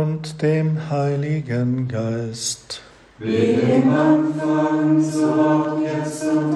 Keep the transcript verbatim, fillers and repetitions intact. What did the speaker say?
und dem Heiligen Geist. Wie im Anfang, so auch jetzt und